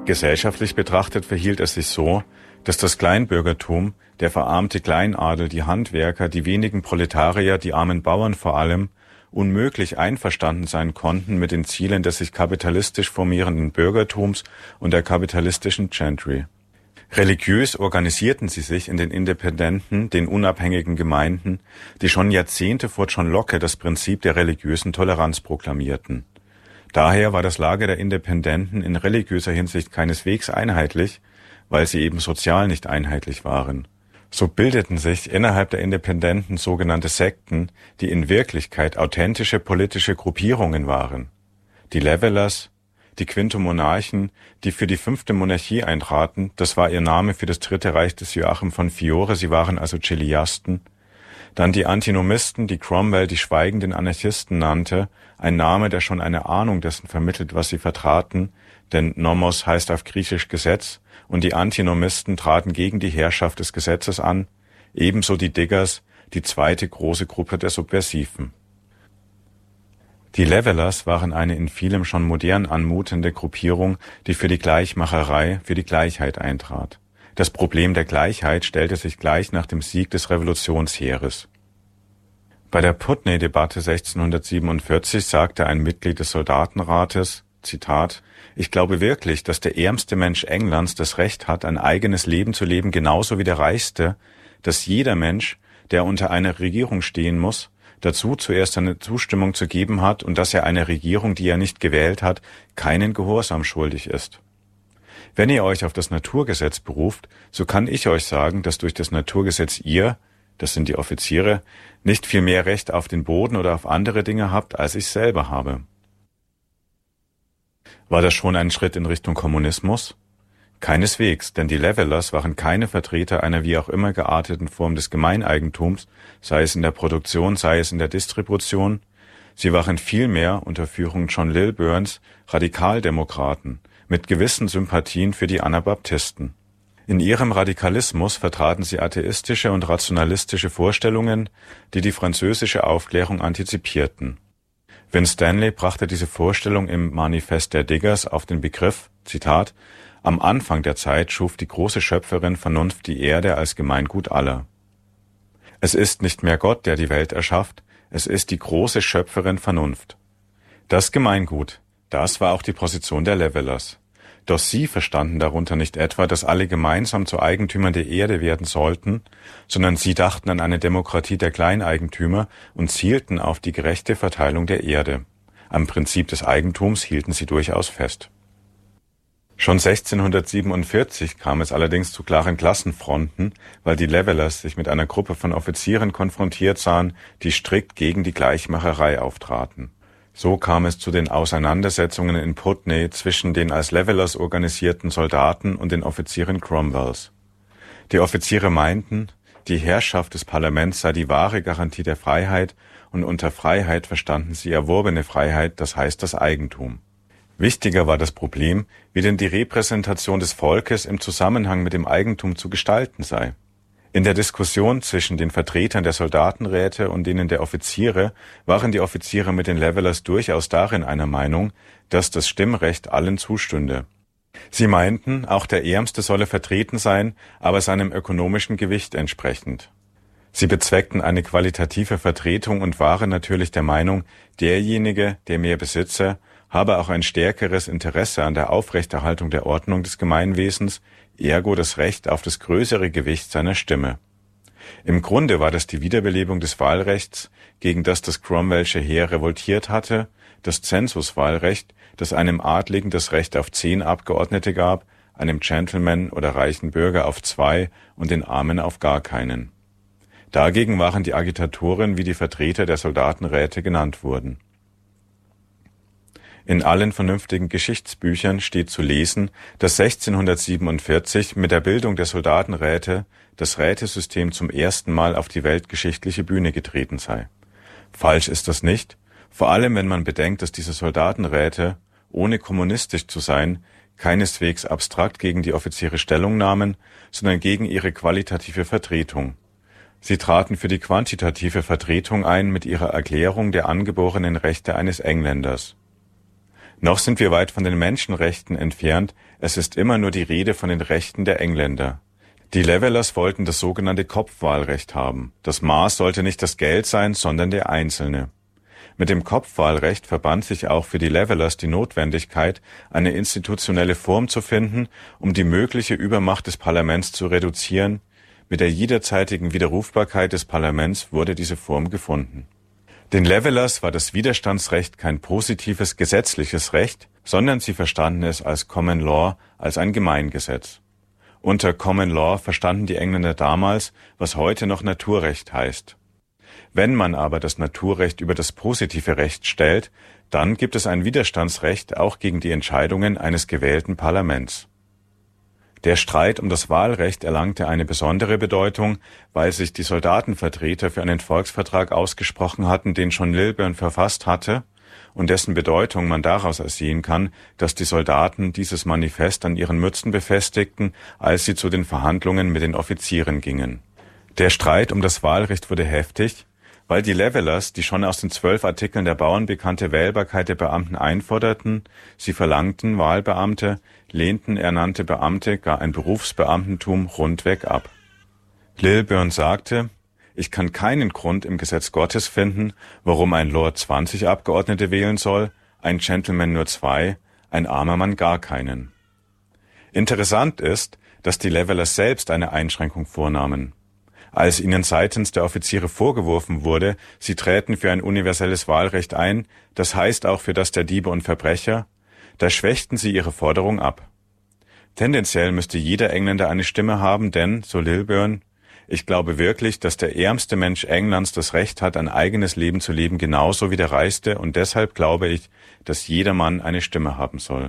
Gesellschaftlich betrachtet verhielt es sich so, dass das Kleinbürgertum, der verarmte Kleinadel, die Handwerker, die wenigen Proletarier, die armen Bauern vor allem, unmöglich einverstanden sein konnten mit den Zielen des sich kapitalistisch formierenden Bürgertums und der kapitalistischen Gentry. Religiös organisierten sie sich in den Independenten, den unabhängigen Gemeinden, die schon Jahrzehnte vor John Locke das Prinzip der religiösen Toleranz proklamierten. Daher war das Lager der Independenten in religiöser Hinsicht keineswegs einheitlich, weil sie eben sozial nicht einheitlich waren. So bildeten sich innerhalb der Independenten sogenannte Sekten, die in Wirklichkeit authentische politische Gruppierungen waren. Die Levelers, die Quintomonarchen, die für die 5. Monarchie eintraten, das war ihr Name für das Dritte Reich des Joachim von Fiore, sie waren also Chiliasten. Dann die Antinomisten, die Cromwell die schweigenden Anarchisten nannte, ein Name, der schon eine Ahnung dessen vermittelt, was sie vertraten, denn Nomos heißt auf Griechisch Gesetz, und die Antinomisten traten gegen die Herrschaft des Gesetzes an, ebenso die Diggers, die zweite große Gruppe der Subversiven. Die Levelers waren eine in vielem schon modern anmutende Gruppierung, die für die Gleichmacherei, für die Gleichheit eintrat. Das Problem der Gleichheit stellte sich gleich nach dem Sieg des Revolutionsheeres. Bei der Putney-Debatte 1647 sagte ein Mitglied des Soldatenrates, Zitat, »Ich glaube wirklich, dass der ärmste Mensch Englands das Recht hat, ein eigenes Leben zu leben, genauso wie der reichste, dass jeder Mensch, der unter einer Regierung stehen muss, dazu zuerst seine Zustimmung zu geben hat und dass er einer Regierung, die er nicht gewählt hat, keinen Gehorsam schuldig ist. Wenn ihr euch auf das Naturgesetz beruft, so kann ich euch sagen, dass durch das Naturgesetz ihr, das sind die Offiziere, nicht viel mehr Recht auf den Boden oder auf andere Dinge habt, als ich selber habe.« War das schon ein Schritt in Richtung Kommunismus? Keineswegs, denn die Levelers waren keine Vertreter einer wie auch immer gearteten Form des Gemeineigentums, sei es in der Produktion, sei es in der Distribution. Sie waren vielmehr, unter Führung John Lilburns, Radikaldemokraten, mit gewissen Sympathien für die Anabaptisten. In ihrem Radikalismus vertraten sie atheistische und rationalistische Vorstellungen, die die französische Aufklärung antizipierten. Winstanley brachte diese Vorstellung im Manifest der Diggers auf den Begriff, Zitat, »Am Anfang der Zeit schuf die große Schöpferin Vernunft die Erde als Gemeingut aller. Es ist nicht mehr Gott, der die Welt erschafft, es ist die große Schöpferin Vernunft. Das Gemeingut, das war auch die Position der Levelers. Doch sie verstanden darunter nicht etwa, dass alle gemeinsam zu Eigentümern der Erde werden sollten, sondern sie dachten an eine Demokratie der Kleineigentümer und zielten auf die gerechte Verteilung der Erde. Am Prinzip des Eigentums hielten sie durchaus fest. Schon 1647 kam es allerdings zu klaren Klassenfronten, weil die Levelers sich mit einer Gruppe von Offizieren konfrontiert sahen, die strikt gegen die Gleichmacherei auftraten. So kam es zu den Auseinandersetzungen in Putney zwischen den als Levelers organisierten Soldaten und den Offizieren Cromwells. Die Offiziere meinten, die Herrschaft des Parlaments sei die wahre Garantie der Freiheit und unter Freiheit verstanden sie erworbene Freiheit, das heißt das Eigentum. Wichtiger war das Problem, wie denn die Repräsentation des Volkes im Zusammenhang mit dem Eigentum zu gestalten sei. In der Diskussion zwischen den Vertretern der Soldatenräte und denen der Offiziere waren die Offiziere mit den Levelers durchaus darin einer Meinung, dass das Stimmrecht allen zustünde. Sie meinten, auch der Ärmste solle vertreten sein, aber seinem ökonomischen Gewicht entsprechend. Sie bezweckten eine qualitative Vertretung und waren natürlich der Meinung, derjenige, der mehr besitze, habe auch ein stärkeres Interesse an der Aufrechterhaltung der Ordnung des Gemeinwesens, ergo das Recht auf das größere Gewicht seiner Stimme. Im Grunde war das die Wiederbelebung des Wahlrechts, gegen das Cromwellsche Heer revoltiert hatte, das Zensuswahlrecht, das einem Adligen das Recht auf 10 Abgeordnete gab, einem Gentleman oder reichen Bürger auf 2 und den Armen auf gar keinen. Dagegen waren die Agitatoren wie die Vertreter der Soldatenräte genannt wurden. In allen vernünftigen Geschichtsbüchern steht zu lesen, dass 1647 mit der Bildung der Soldatenräte das Rätesystem zum ersten Mal auf die weltgeschichtliche Bühne getreten sei. Falsch ist das nicht, vor allem wenn man bedenkt, dass diese Soldatenräte, ohne kommunistisch zu sein, keineswegs abstrakt gegen die Offiziere Stellung nahmen, sondern gegen ihre qualitative Vertretung. Sie traten für die quantitative Vertretung ein mit ihrer Erklärung der angeborenen Rechte eines Engländers. Noch sind wir weit von den Menschenrechten entfernt, es ist immer nur die Rede von den Rechten der Engländer. Die Levelers wollten das sogenannte Kopfwahlrecht haben. Das Maß sollte nicht das Geld sein, sondern der Einzelne. Mit dem Kopfwahlrecht verband sich auch für die Levelers die Notwendigkeit, eine institutionelle Form zu finden, um die mögliche Übermacht des Parlaments zu reduzieren. Mit der jederzeitigen Widerrufbarkeit des Parlaments wurde diese Form gefunden. Den Levelers war das Widerstandsrecht kein positives gesetzliches Recht, sondern sie verstanden es als Common Law, als ein Gemeingesetz. Unter Common Law verstanden die Engländer damals, was heute noch Naturrecht heißt. Wenn man aber das Naturrecht über das positive Recht stellt, dann gibt es ein Widerstandsrecht auch gegen die Entscheidungen eines gewählten Parlaments. Der Streit um das Wahlrecht erlangte eine besondere Bedeutung, weil sich die Soldatenvertreter für einen Volksvertrag ausgesprochen hatten, den schon Lilburne verfasst hatte und dessen Bedeutung man daraus ersehen kann, dass die Soldaten dieses Manifest an ihren Mützen befestigten, als sie zu den Verhandlungen mit den Offizieren gingen. Der Streit um das Wahlrecht wurde heftig, weil die Levelers, die schon aus den 12 Artikeln der Bauern bekannte Wählbarkeit der Beamten einforderten, sie verlangten Wahlbeamte, lehnten ernannte Beamte, gar ein Berufsbeamtentum rundweg ab. Lilburne sagte, ich kann keinen Grund im Gesetz Gottes finden, warum ein Lord 20 Abgeordnete wählen soll, ein Gentleman nur 2, ein armer Mann gar keinen. Interessant ist, dass die Levelers selbst eine Einschränkung vornahmen. Als ihnen seitens der Offiziere vorgeworfen wurde, sie träten für ein universelles Wahlrecht ein, das heißt auch für das der Diebe und Verbrecher, da schwächten sie ihre Forderung ab. Tendenziell müsste jeder Engländer eine Stimme haben, denn, so Lilburne, ich glaube wirklich, dass der ärmste Mensch Englands das Recht hat, ein eigenes Leben zu leben, genauso wie der reichste, und deshalb glaube ich, dass jeder Mann eine Stimme haben soll.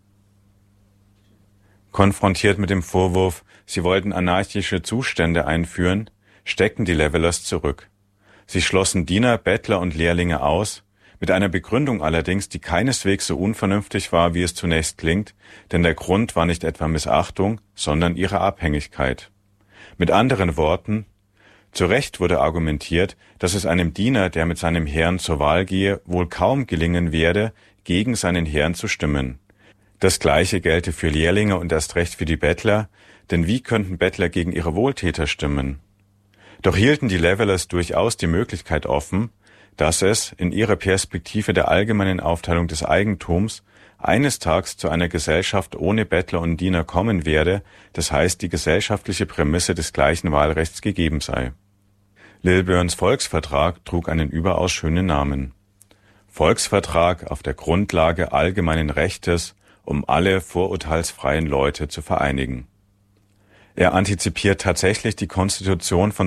Konfrontiert mit dem Vorwurf, sie wollten anarchische Zustände einführen, steckten die Levelers zurück. Sie schlossen Diener, Bettler und Lehrlinge aus, mit einer Begründung allerdings, die keineswegs so unvernünftig war, wie es zunächst klingt, denn der Grund war nicht etwa Missachtung, sondern ihre Abhängigkeit. Mit anderen Worten, zu Recht wurde argumentiert, dass es einem Diener, der mit seinem Herrn zur Wahl gehe, wohl kaum gelingen werde, gegen seinen Herrn zu stimmen. Das Gleiche gelte für Lehrlinge und erst recht für die Bettler, denn wie könnten Bettler gegen ihre Wohltäter stimmen? Doch hielten die Levelers durchaus die Möglichkeit offen, dass es, in ihrer Perspektive der allgemeinen Aufteilung des Eigentums, eines Tages zu einer Gesellschaft ohne Bettler und Diener kommen werde, das heißt die gesellschaftliche Prämisse des gleichen Wahlrechts gegeben sei. Lilburnes Volksvertrag trug einen überaus schönen Namen. Volksvertrag auf der Grundlage allgemeinen Rechtes, um alle vorurteilsfreien Leute zu vereinigen. Er antizipiert tatsächlich die Konstitution von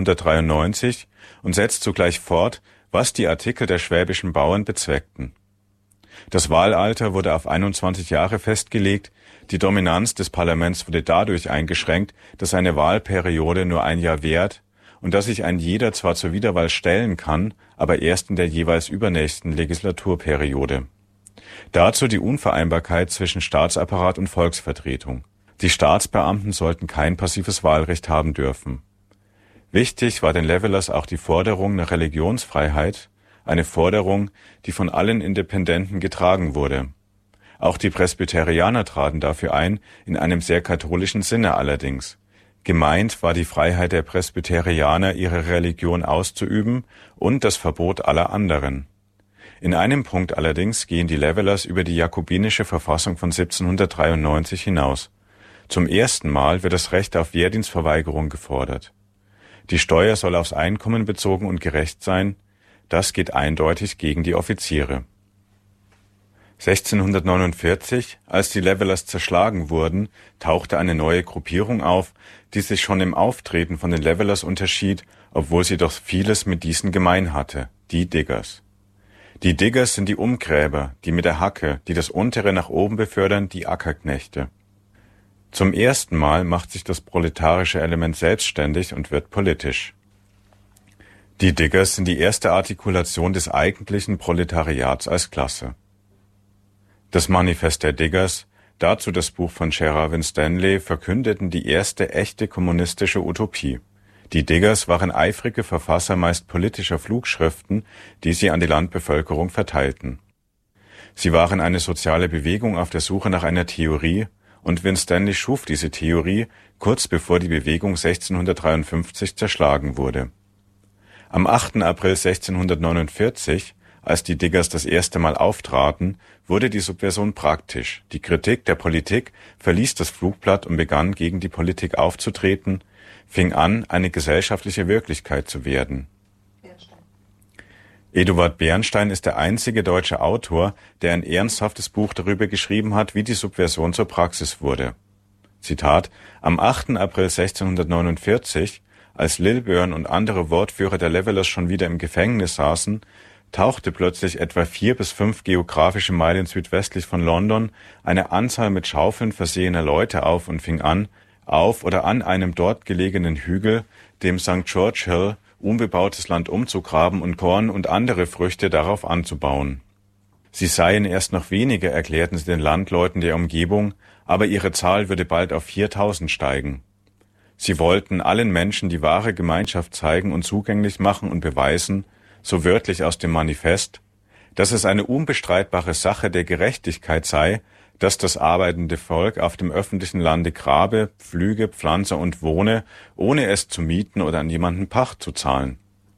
1793 und setzt zugleich fort, was die Artikel der schwäbischen Bauern bezweckten. Das Wahlalter wurde auf 21 Jahre festgelegt, die Dominanz des Parlaments wurde dadurch eingeschränkt, dass eine Wahlperiode nur ein Jahr währt und dass sich ein jeder zwar zur Wiederwahl stellen kann, aber erst in der jeweils übernächsten Legislaturperiode. Dazu die Unvereinbarkeit zwischen Staatsapparat und Volksvertretung. Die Staatsbeamten sollten kein passives Wahlrecht haben dürfen. Wichtig war den Levelers auch die Forderung nach Religionsfreiheit, eine Forderung, die von allen Independenten getragen wurde. Auch die Presbyterianer traten dafür ein, in einem sehr katholischen Sinne allerdings. Gemeint war die Freiheit der Presbyterianer, ihre Religion auszuüben und das Verbot aller anderen. In einem Punkt allerdings gehen die Levelers über die jakobinische Verfassung von 1793 hinaus. Zum ersten Mal wird das Recht auf Wehrdienstverweigerung gefordert. Die Steuer soll aufs Einkommen bezogen und gerecht sein. Das geht eindeutig gegen die Offiziere. 1649, als die Levelers zerschlagen wurden, tauchte eine neue Gruppierung auf, die sich schon im Auftreten von den Levelers unterschied, obwohl sie doch vieles mit diesen gemein hatte, die Diggers. Die Diggers sind die Umgräber, die mit der Hacke, die das Untere nach oben befördern, die Ackerknechte. Zum ersten Mal macht sich das proletarische Element selbstständig und wird politisch. Die Diggers sind die erste Artikulation des eigentlichen Proletariats als Klasse. Das Manifest der Diggers, dazu das Buch von Gerard Winstanley, verkündeten die erste echte kommunistische Utopie. Die Diggers waren eifrige Verfasser meist politischer Flugschriften, die sie an die Landbevölkerung verteilten. Sie waren eine soziale Bewegung auf der Suche nach einer Theorie, und Winstanley schuf diese Theorie kurz bevor die Bewegung 1653 zerschlagen wurde. Am 8. April 1649, als die Diggers das erste Mal auftraten, wurde die Subversion praktisch. Die Kritik der Politik verließ das Flugblatt und begann, gegen die Politik aufzutreten, fing an, eine gesellschaftliche Wirklichkeit zu werden. Eduard Bernstein ist der einzige deutsche Autor, der ein ernsthaftes Buch darüber geschrieben hat, wie die Subversion zur Praxis wurde. Zitat: Am 8. April 1649, als Lilburne und andere Wortführer der Levelers schon wieder im Gefängnis saßen, tauchte plötzlich etwa 4 bis 5 geografische Meilen südwestlich von London eine Anzahl mit Schaufeln versehener Leute auf und fing an, auf oder an einem dort gelegenen Hügel, dem St. George Hill, unbebautes Land umzugraben und Korn und andere Früchte darauf anzubauen. Sie seien erst noch wenige, erklärten sie den Landleuten der Umgebung, aber ihre Zahl würde bald auf 4000 steigen. Sie wollten allen Menschen die wahre Gemeinschaft zeigen und zugänglich machen und beweisen, so wörtlich aus dem Manifest, dass es eine unbestreitbare Sache der Gerechtigkeit sei, dass das arbeitende Volk auf dem öffentlichen Lande grabe, pflüge, pflanze und wohne, ohne es zu mieten oder an jemanden Pacht zu zahlen.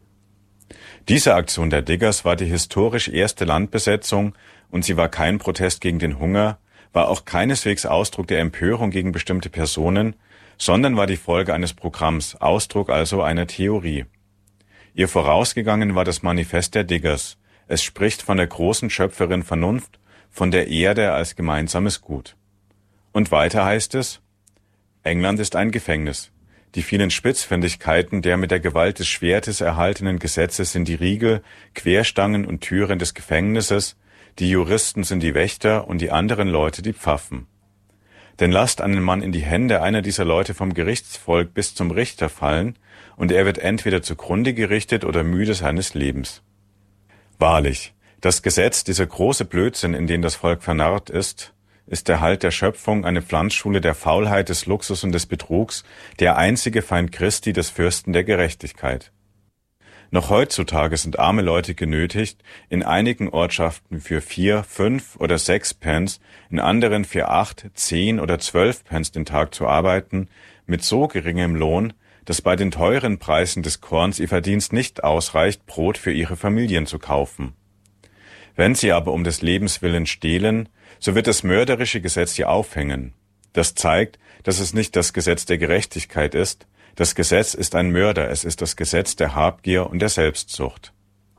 Diese Aktion der Diggers war die historisch erste Landbesetzung und sie war kein Protest gegen den Hunger, war auch keineswegs Ausdruck der Empörung gegen bestimmte Personen, sondern war die Folge eines Programms, Ausdruck also einer Theorie. Ihr vorausgegangen war das Manifest der Diggers. Es spricht von der großen Schöpferin Vernunft, von der Erde als gemeinsames Gut. Und weiter heißt es: England ist ein Gefängnis. Die vielen Spitzfindigkeiten der mit der Gewalt des Schwertes erhaltenen Gesetze sind die Riegel, Querstangen und Türen des Gefängnisses, die Juristen sind die Wächter und die anderen Leute die Pfaffen. Denn lasst einen Mann in die Hände einer dieser Leute vom Gerichtsvolk bis zum Richter fallen, und er wird entweder zugrunde gerichtet oder müde seines Lebens. Wahrlich, das Gesetz, dieser große Blödsinn, in den das Volk vernarrt ist der Halt der Schöpfung, eine Pflanzschule der Faulheit, des Luxus und des Betrugs, der einzige Feind Christi, des Fürsten der Gerechtigkeit. Noch heutzutage sind arme Leute genötigt, in einigen Ortschaften für 4, 5 oder 6 Pence, in anderen für 8, 10 oder 12 Pence den Tag zu arbeiten, mit so geringem Lohn, dass bei den teuren Preisen des Korns ihr Verdienst nicht ausreicht, Brot für ihre Familien zu kaufen. Wenn sie aber um des Lebens willen stehlen, so wird das mörderische Gesetz sie aufhängen. Das zeigt, dass es nicht das Gesetz der Gerechtigkeit ist. Das Gesetz ist ein Mörder, es ist das Gesetz der Habgier und der Selbstsucht.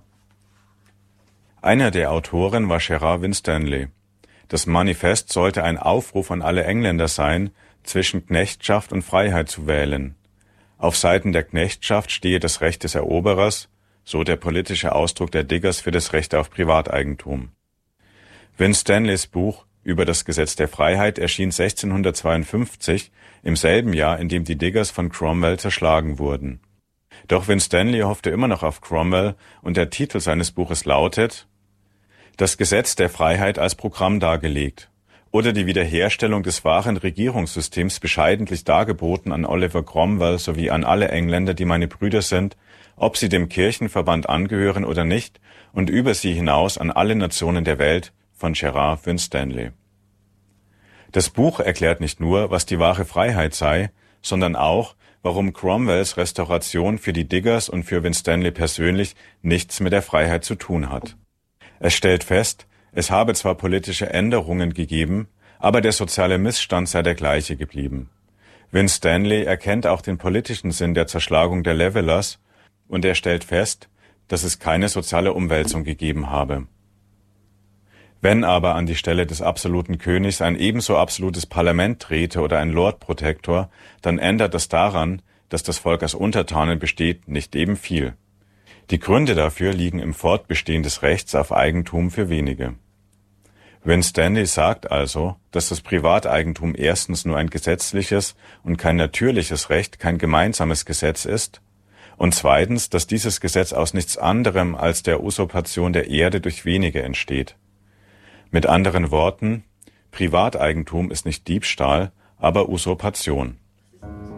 Einer der Autoren war Gerard Winstanley. Das Manifest sollte ein Aufruf an alle Engländer sein, zwischen Knechtschaft und Freiheit zu wählen. Auf Seiten der Knechtschaft stehe das Recht des Eroberers, so der politische Ausdruck der Diggers für das Recht auf Privateigentum. Winstanleys Buch über das Gesetz der Freiheit erschien 1652, im selben Jahr, in dem die Diggers von Cromwell zerschlagen wurden. Doch Winstanley hoffte immer noch auf Cromwell und der Titel seines Buches lautet »Das Gesetz der Freiheit als Programm dargelegt« oder die Wiederherstellung des wahren Regierungssystems bescheidentlich dargeboten an Oliver Cromwell sowie an alle Engländer, die meine Brüder sind, ob sie dem Kirchenverband angehören oder nicht, und über sie hinaus an alle Nationen der Welt, von Gerard Winstanley. Das Buch erklärt nicht nur, was die wahre Freiheit sei, sondern auch, warum Cromwells Restauration für die Diggers und für Winstanley persönlich nichts mit der Freiheit zu tun hat. Es stellt fest, es habe zwar politische Änderungen gegeben, aber der soziale Missstand sei der gleiche geblieben. Winstanley erkennt auch den politischen Sinn der Zerschlagung der Levelers und er stellt fest, dass es keine soziale Umwälzung gegeben habe. Wenn aber an die Stelle des absoluten Königs ein ebenso absolutes Parlament trete oder ein Lord Protector, dann ändert das daran, dass das Volk aus Untertanen besteht, nicht eben viel. Die Gründe dafür liegen im Fortbestehen des Rechts auf Eigentum für wenige. Winstanley sagt also, dass das Privateigentum erstens nur ein gesetzliches und kein natürliches Recht, kein gemeinsames Gesetz ist, und zweitens, dass dieses Gesetz aus nichts anderem als der Usurpation der Erde durch wenige entsteht. Mit anderen Worten, Privateigentum ist nicht Diebstahl, aber Usurpation.